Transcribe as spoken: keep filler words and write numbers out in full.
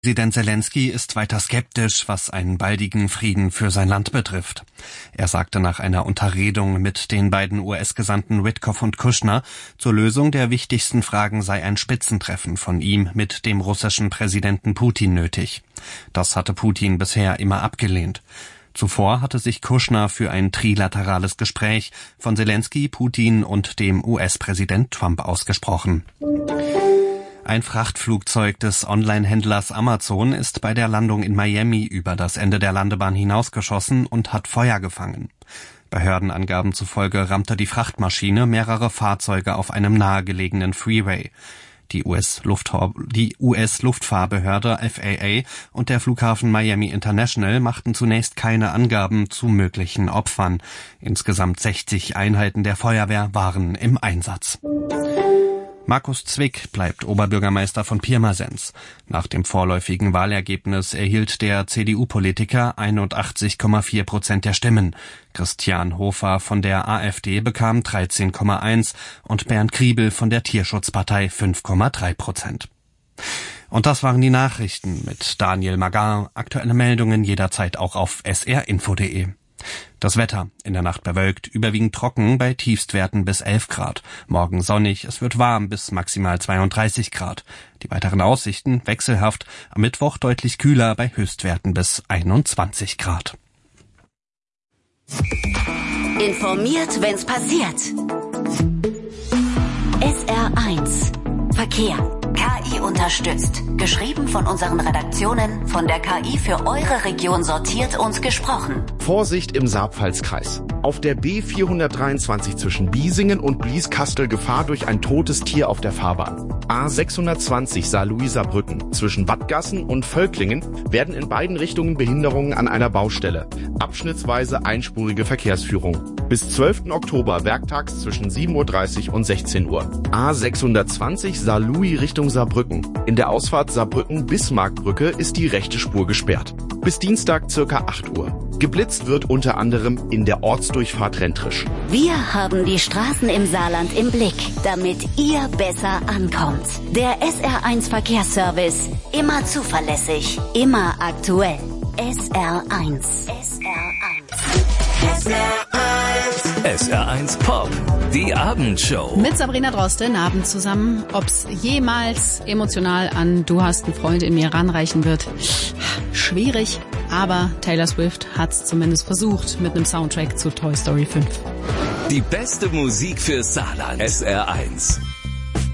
Präsident Selenskyj ist weiter skeptisch, was einen baldigen Frieden für sein Land betrifft. Er sagte nach einer Unterredung mit den beiden U S-Gesandten Witkoff und Kushner, zur Lösung der wichtigsten Fragen sei ein Spitzentreffen von ihm mit dem russischen Präsidenten Putin nötig. Das hatte Putin bisher immer abgelehnt. Zuvor hatte sich Kushner für ein trilaterales Gespräch von Selenskyj, Putin und dem U S-Präsident Trump ausgesprochen. Ein Frachtflugzeug des Online-Händlers Amazon ist bei der Landung in Miami über das Ende der Landebahn hinausgeschossen und hat Feuer gefangen. Behördenangaben zufolge rammte die Frachtmaschine mehrere Fahrzeuge auf einem nahegelegenen Freeway. Die U S-Luftfahr- die U S-Luftfahrbehörde F A A und der Flughafen Miami International machten zunächst keine Angaben zu möglichen Opfern. Insgesamt sechzig Einheiten der Feuerwehr waren im Einsatz. Markus Zwick bleibt Oberbürgermeister von Pirmasens. Nach dem vorläufigen Wahlergebnis erhielt der C D U-Politiker einundachtzig Komma vier Prozent der Stimmen. Christian Hofer von der A f D bekam dreizehn Komma eins und Bernd Kriebel von der Tierschutzpartei fünf Komma drei Prozent. Und das waren die Nachrichten mit Daniel Magar. Aktuelle Meldungen jederzeit auch auf s r info punkt d e. Das Wetter: in der Nacht bewölkt, überwiegend trocken bei Tiefstwerten bis elf Grad. Morgen sonnig, es wird warm bis maximal zweiunddreißig Grad. Die weiteren Aussichten wechselhaft, am Mittwoch deutlich kühler bei Höchstwerten bis einundzwanzig Grad. Informiert, wenn's passiert. S R eins Verkehr. K I unterstützt. Geschrieben von unseren Redaktionen, von der K I für eure Region sortiert und gesprochen. Vorsicht im Saarpfalzkreis. Auf der B vierhundertdreiundzwanzig zwischen Biesingen und Blieskastel Gefahr durch ein totes Tier auf der Fahrbahn. A sechshundertzwanzig Saarlouiser-Brücken zwischen Wattgassen und Völklingen werden in beiden Richtungen Behinderungen an einer Baustelle. Abschnittsweise einspurige Verkehrsführung. Bis zwölften Oktober werktags zwischen sieben Uhr dreißig und sechzehn Uhr. A sechshundertzwanzig Saarlouis Richtung Saarbrücken. In der Ausfahrt Saarbrücken-Bismarckbrücke ist die rechte Spur gesperrt. Bis Dienstag circa acht Uhr. Geblitzt wird unter anderem in der Ortsdurchfahrt Rentrisch. Wir haben die Straßen im Saarland im Blick, damit ihr besser ankommt. Der S R eins Verkehrsservice. Immer zuverlässig, immer aktuell. S R eins. S R eins. S R eins. S R eins Pop. Die Abendshow. Mit Sabrina Drosten, Abend zusammen. Ob's jemals emotional an Du hast einen Freund in mir ranreichen wird, schwierig. Aber Taylor Swift hat's zumindest versucht mit einem Soundtrack zu Toy Story fünf. Die beste Musik für Saarland. S R eins.